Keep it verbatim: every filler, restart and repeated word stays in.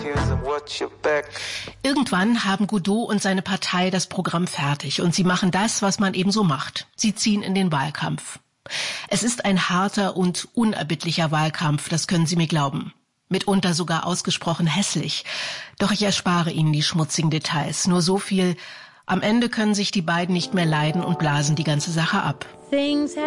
Irgendwann haben Godot und seine Partei das Programm fertig und sie machen das, was man eben so macht. Sie ziehen in den Wahlkampf. Es ist ein harter und unerbittlicher Wahlkampf, das können Sie mir glauben. Mitunter sogar ausgesprochen hässlich. Doch ich erspare Ihnen die schmutzigen Details. Nur so viel: Am Ende können sich die beiden nicht mehr leiden und blasen die ganze Sache ab.